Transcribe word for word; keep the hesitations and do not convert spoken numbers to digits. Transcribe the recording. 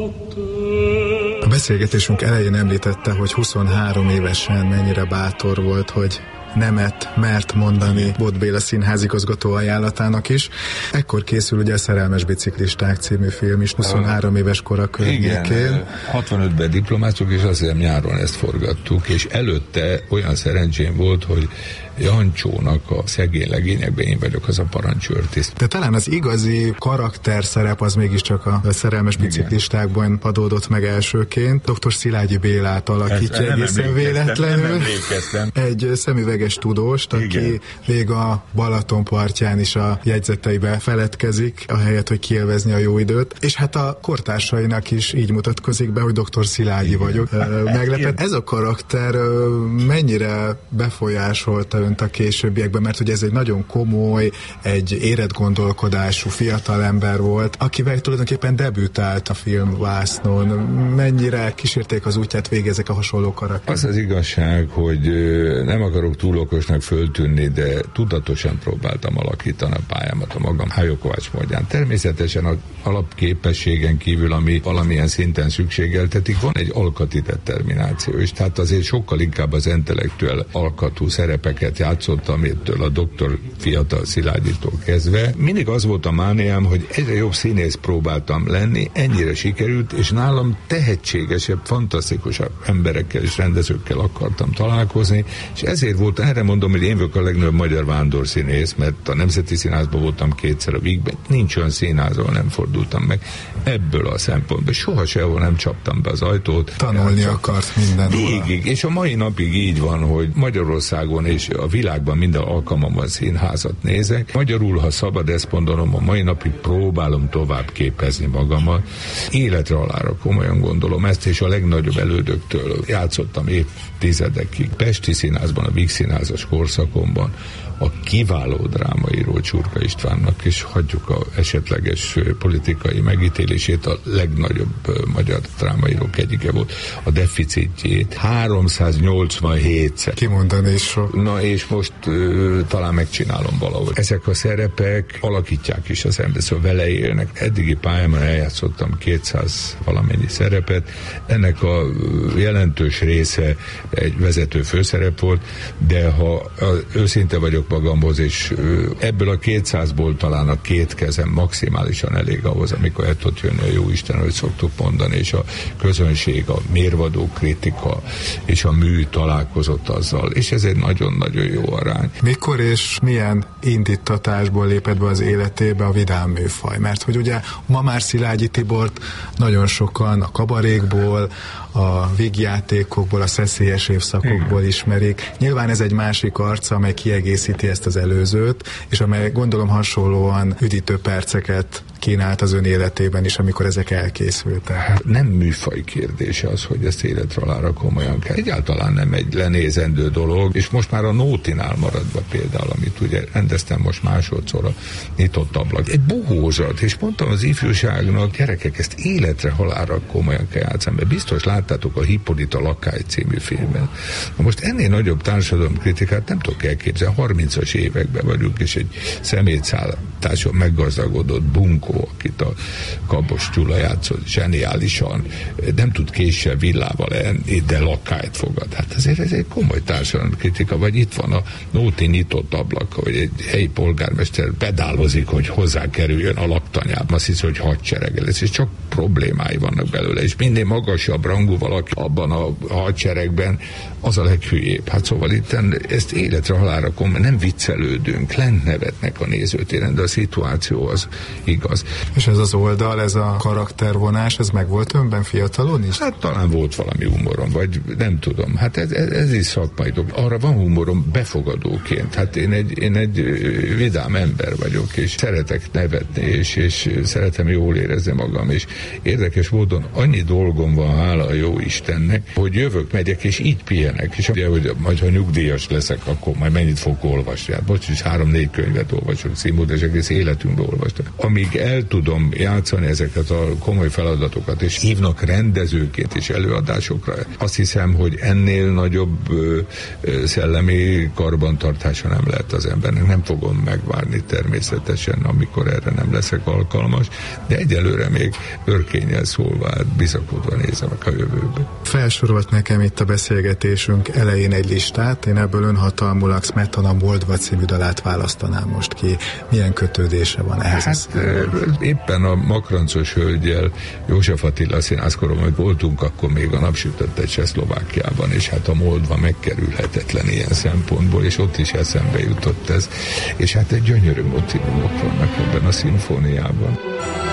A beszélgetésünk elején említette, hogy huszonhárom évesen mennyire bátor volt, hogy nemet mert mondani Bot Béla színházigazgató ajánlatának is. Ekkor készül ugye a Szerelmes biciklisták című film is, huszonhárom éves kora környékén. Igen, hatvanötben diplomáztuk, és azt hiszem nyáron ezt forgattuk, és előtte olyan szerencsém volt, hogy Jancsónak a Szegény legényekben én vagyok az a parancsőrtiszt. De talán az igazi karakterszerep az mégiscsak a Szerelmes biciklistákban adódott meg elsőként. doktor Szilágyi Bélát alakítja egészen véletlenül. Egy szemüveges tudóst, aki igen, még a Balaton partján is a jegyzeteibe feledkezik, ahelyett, hogy kielvezni a jó időt. És hát a kortársainak is így mutatkozik be, hogy doktor Szilágyi igen vagyok. Meglepett. Ez a karakter mennyire befolyásolta önt a későbbiekben, mert ugye ez egy nagyon komoly, egy érett gondolkodású fiatalember volt, akivel tulajdonképpen debütált a film vásznon. Mennyire kísérték az útját végig ezek a hasonló karakterek? Az az igazság, hogy nem akarok túl okosnak föltűnni, de tudatosan próbáltam alakítani a pályámat a magam Hájó Kovács módján. Természetesen az alapképességen kívül, ami valamilyen szinten szükségeltetik, van egy alkati determináció is, tehát azért sokkal inkább az intellektuál alkatú szerepeket játszottam ettől a doktor fiatal Szilágyitól kezdve. Mindig az volt a mániám, hogy egyre jobb színész próbáltam lenni, ennyire sikerült, és nálam tehetségesebb, fantasztikusabb emberekkel és rendezőkkel akartam találkozni, és ezért volt, erre mondom, hogy én vagyok a legnagyobb magyar vándorszínész, mert a Nemzeti Színházban voltam kétszer a Vígben, nincs olyan színház, ahol nem fordultam meg. Ebből a szempontból soha sehol nem csaptam be az ajtót. Tanulni akart minden. Végig, és a mai napig így van, hogy Magyarországon és a világban minden alkalmamban színházat nézek. Magyarul, ha szabad ezt mondanom, a mai napig próbálom tovább képezni magamat. Életre halára komolyan gondolom ezt, és a legnagyobb elődöktől játszottam évtizedekig. Pesti Színházban, a Víg Színházas korszakomban a kiváló drámaíró Csurka Istvánnak, és hagyjuk a esetleges politikai megítélését, a legnagyobb magyar drámaírók egyike volt, a deficitjét háromszáznyolcvanhétszer. Kimondani is sok. Na és most ö, talán megcsinálom valahogy. Ezek a szerepek alakítják is az ember, szóval vele élnek. Eddigi pályámon eljátszottam kétszáz valamennyi szerepet, ennek a jelentős része egy vezető főszerep volt, de ha őszinte vagyok magamhoz, és ebből a kétszázból talán a két kezem maximálisan elég ahhoz, amikor el tud jönni a jóisten, hogy szoktuk mondani, és a közönség, a mérvadó kritika és a mű találkozott azzal, és ez egy nagyon-nagyon jó arány. Mikor és milyen indítatásból lépett be az életébe a vidám műfaj? Mert hogy ugye ma már Szilágyi Tibort nagyon sokan a kabarékból, a vígjátékokból, a szeszélyes évszakokból ismerik. Nyilván ez egy másik arca, amely kiegészíti ezt az előzőt, és amely gondolom hasonlóan üdítő perceket kínált az ön életében is, amikor ezek elkészültek. Hát nem műfaj kérdése az, hogy ezt életre alára komolyan kell. Egyáltalán nem egy lenézendő dolog, és most már a Nótinál maradva például, amit ugye rendeztem most másodszor, a Nyitott ablak. Egy bohózat, és mondtam az ifjúságnak, gyerekek, ezt életre halálra komolyan kell játszani, mert biztos láttátok a Hippolyta Lakály című filmet. Na most ennél nagyobb társadalomkritikát nem tudok elképzelni. harmincas években vagyunk, és egy szemétszállításon meggazdagodott bunkó, akit a Kabos Gyula játszott zseniálisan, nem tud késsel villával enni, de Lakályt fogad. Hát azért ez egy komoly társadalomkritika, vagy itt van a Nóti Nyitott ablak, hogy egy helyi polgármester pedálozik, hogy hozzákerüljön a laktanyába. Azt hisz, hogy hadserege lesz, és csak problémái vannak belőle, és minél magasabb rangú valaki abban a hadseregben, az a leghülyébb. Hát szóval itt ezt életre halálra komolyan, nem viccelődünk, lent nevetnek a nézőtéren, de a szituáció az igaz. És ez az oldal, ez a karaktervonás, ez meg volt önben fiatalon is? Hát talán volt valami humorom, vagy nem tudom. Hát ez, ez, ez is szakmai dolog. Arra van humorom befogadóként. Hát én egy, én egy vidám ember vagyok, és szeretek nevetni, és, és szeretem jól érezni magam, és érdekes módon annyi dolgom van, hála a jó Istennek, hogy jövök, megyek, és így pihenek. És ugye, hogy majd ha nyugdíjas leszek, akkor majd mennyit fogok olvasni. Hát most is három-négy könyvet olvasok, Színmód, és egész életünkben olvastam. Amíg el tudom játszani ezeket a komoly feladatokat, és hívnak rendezőként is előadásokra, azt hiszem, hogy ennél nagyobb ö, ö, szellemi karbantartása nem lehet az embernek. Nem fogom megvárni természetesen, amikor erre nem leszek alkalmas, de egyelőre még örkénnyel szólva, bizakodva nézem a jövőbe. Felsorolt nekem itt a beszélgetésünk elején egy listát, én ebből önhatalmulag Smetana Moldva című dalát választanám most ki. Milyen kötődése van ehhez? Hát éppen a Makrancos hölgyel, József Attila színászkoron, hogy voltunk akkor még a napsütötte Csehszlovákiában, és hát a Moldva megkerülhetetlen ilyen szempontból, és ott is eszembe jutott ez, és hát egy gyönyörű motivumok vannak ebben a szimfóniában.